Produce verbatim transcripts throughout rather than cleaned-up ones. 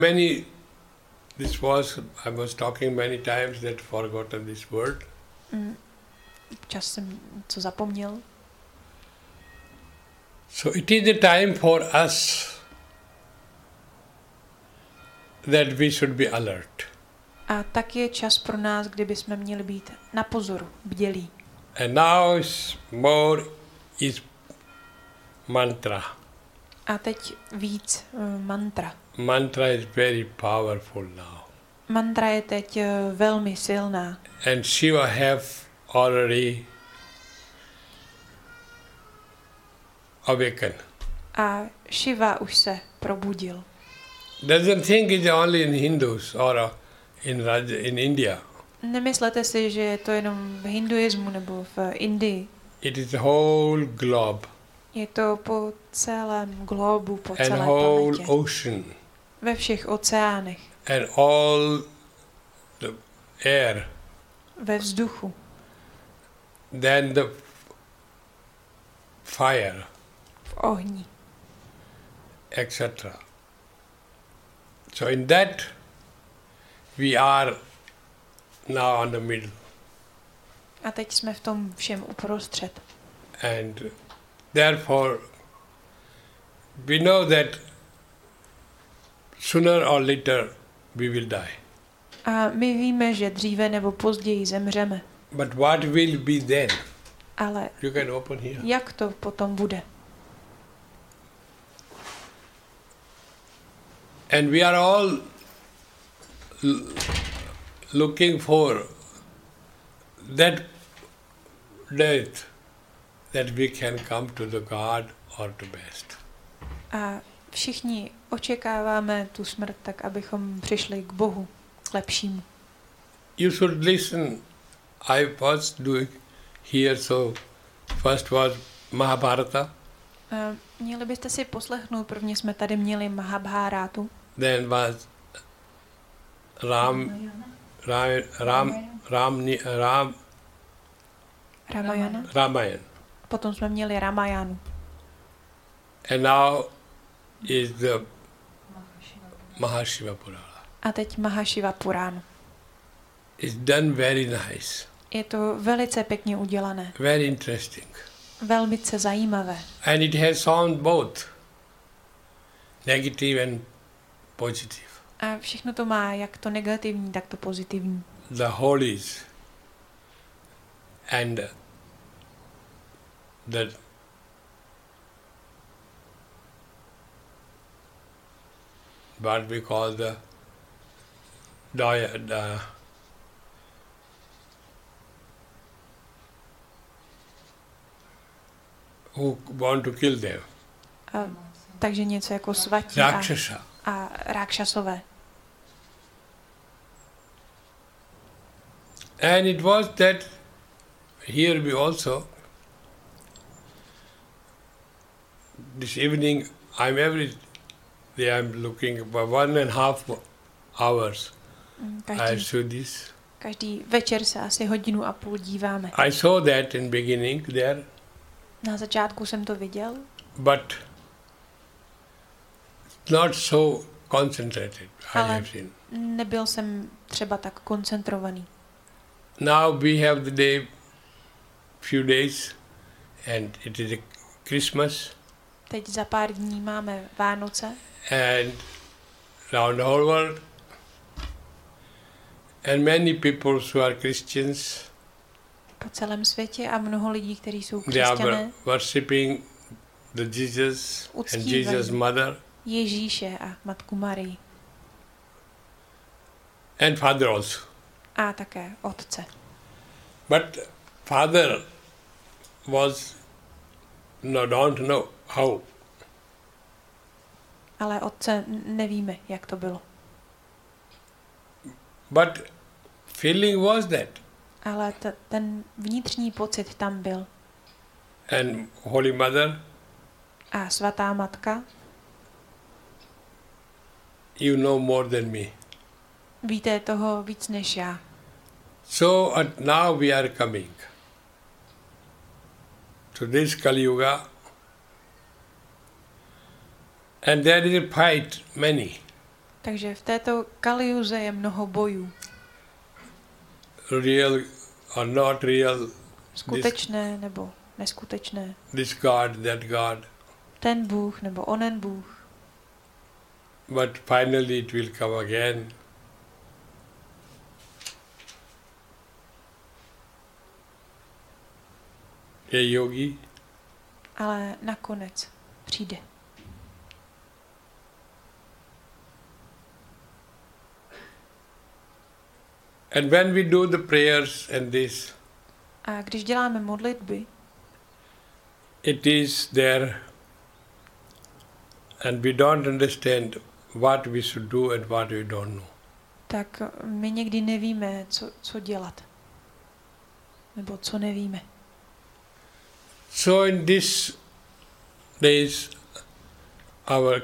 Many, this was, I was talking many times that forgotten this word. Mm, čas jsem co zapomněl. So it is the time for us that we should be alert. A tak je čas pro nás, kdyby jsme měli být na pozoru, bdělí. And now is more is mantra. A teď víc uh, mantra. Mantra is very powerful now. Mantra je teď uh, velmi silná. And Shiva have already awakened. A Shiva už se probudil. Doesn't think it's only in Hindus or in Raj- in India. Nemyslete si, že je to jenom v hinduismu nebo v Indii. It is the whole globe Je to po celém globu, po and celé whole planetě. ocean Ve všech oceánech. and all the air. Ve vzduchu. Then the fire, V ohni. et cetera. So in that we are now on the middle. A teď jsme v tom všem uprostřed. And therefore we know that sooner or later we will die. A my víme, že dříve nebo později zemřeme. But what will be then? Ale You can open here. jak to potom bude? And we are all l- looking for that death that we can come to the God or to best. A všichni očekáváme tu smrt tak, abychom přišli k Bohu, k lepšímu. You should listen. I was doing here, so first was Mahabharata, A měli byste si poslechnout, prvně jsme tady měli Mahabhárátu, then was Ram, Ram, Ram, Ram, Ram, Ramayana, Ramayan. potom jsme měli Ramayanu. And now is the Mahashiva Purana. A teď Mahashiva Puránu. It's done very nice, Je to velice pěkně udělané, very interesting. velice zajímavé. And it has sound both negative and positive. A všechno to má jak to negativní, tak to pozitivní. The holies and the what we call the, the, the who want to kill them. A, takže něco jako svatí a, Rakshasa. a rákšasové. And it was that here we also, this evening, I'm every day I'm looking for one and a half hours. I Každý, saw this. každý večer se asi hodinu a půl díváme. I saw that in beginning there, Na začátku jsem to viděl, but not so concentrated, I Ale- have seen. nebyl jsem třeba tak koncentrovaný. Now we have the day, few days, and it is a Christmas, Teď za pár dní máme Vánoce and around the whole world, and many people who are Christians, po celém světě a mnoho lidí, kteří jsou they are křesťané, worshipping the Jesus and Uctívají. Jesus' mother Ježíše a Matku Marii and father also. a také Otce. But father was, no, don't know how. Ale Otce n- nevíme, jak to bylo. But feeling was that. Ale t- ten vnitřní pocit tam byl. And Holy Mother, A svatá matka, you know more than me. víte toho víc než já. So uh, now we are coming to this Kali Yuga, and there is a fight, many. Takže v této kaliuze je mnoho bojů. Real or not real, Skutečné nebo neskutečné. this God, that God. Ten Bůh nebo onen Bůh. But finally it will come again. A yogi. Ale nakonec přijde. And when we do the prayers and this, A když děláme modlitby, it is there and we don't understand what we should do and what we don't know. tak my někdy nevíme, co, co dělat. Nebo co nevíme. So in these days, our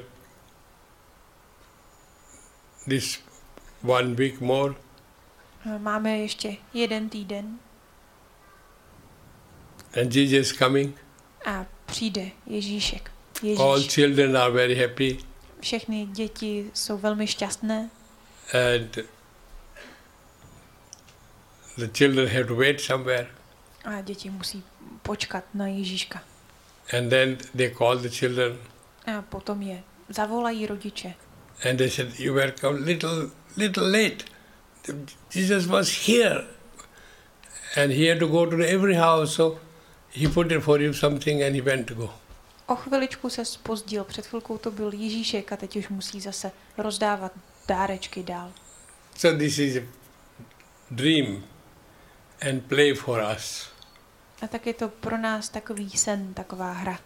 this one week more, Máme ještě jeden týden and Jesus is coming. a přijde Ježíšek. All Ježíš. children are very happy, Všechny děti jsou velmi šťastné and the children have to wait somewhere. a děti musí počkat na Ježíška. And then they call the children, A potom je zavolají rodiče. and they said, "You were come little, little late. Jesus was here, and he had to go to every house, so he put it for you something, and he went to go." O chviličku se zpozdil, před chvilkou to byl Ježíšek a teď už musí zase rozdávat dárečky dál. So this is a dream and play for us. A tak je to pro nás takový sen, taková hra.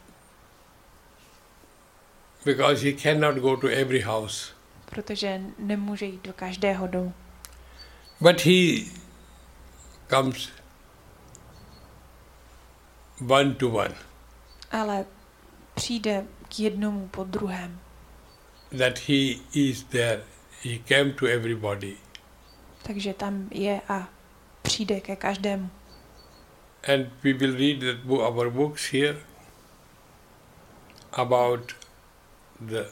Because he cannot go to every house. Protože nemůže jít do každého domu. But he comes one to one. Ale přijde k jednomu po druhém. That he is there. He came to everybody. Takže tam je a přijde ke každému. And we will read the book, our books here about the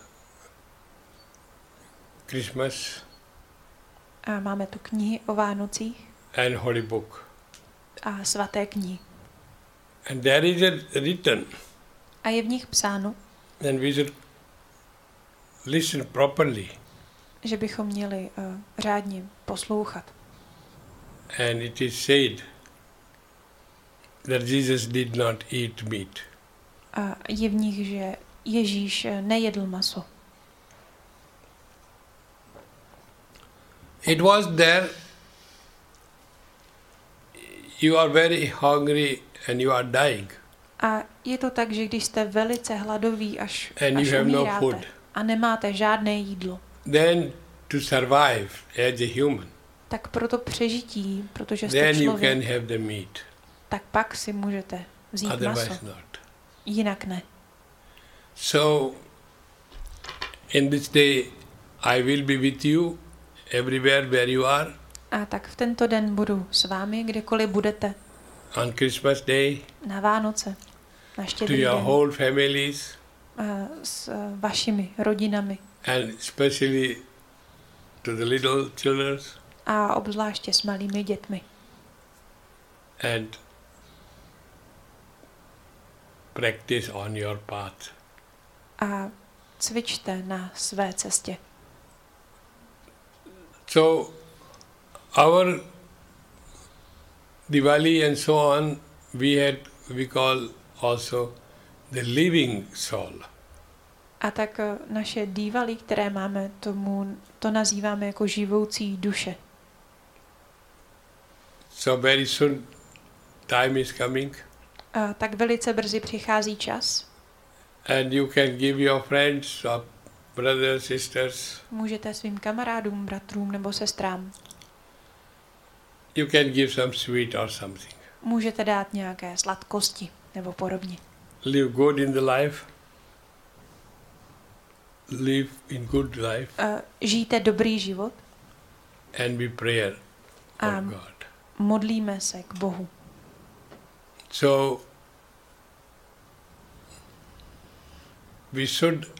Christmas A máme tu knihy o Vánocích and Holy Book. a svaté knihy. And there is a written, A je v nich psáno, and we should listen properly. že bychom měli uh, řádně poslouchat. And it is said that Jesus did not eat meat. A je v nich, že Ježíš eh, nejedl maso. It was there, you are very hungry and you are dying. A je to tak, že když jste velice hladoví, až, And you až have no umíráte food. a nemáte žádné jídlo, Then to survive as a human, tak pro to přežití, protože jste then you člověk, can have the meat, tak pak si můžete vzít otherwise maso. not. Jinak ne. So, in this day, I will be with you everywhere where you are A tak v tento den budu s vámi, kdekoliv budete, on Christmas Day, na Vánoce, na to Štědrý your den, whole families, a s eh, vašimi rodinami and especially to the little children, a obzvláště s malými dětmi. and practice on your path. A cvičte na své cestě. So, our Diwali and so on, we had, we call also the living soul. A tak eh, naše dívali, které máme, tomu, to nazýváme jako živoucí duše. So very soon time is coming, A tak velice brzy přichází čas. and you can give your friends or brothers, sisters, Můžete svým kamarádům, bratrům nebo sestrám. you can give some sweet or something. Můžete dát nějaké sladkosti nebo podobně. Live good in the life. Live in good life A žijte dobrý život and be prayer for a God. modlíme se k Bohu. So we should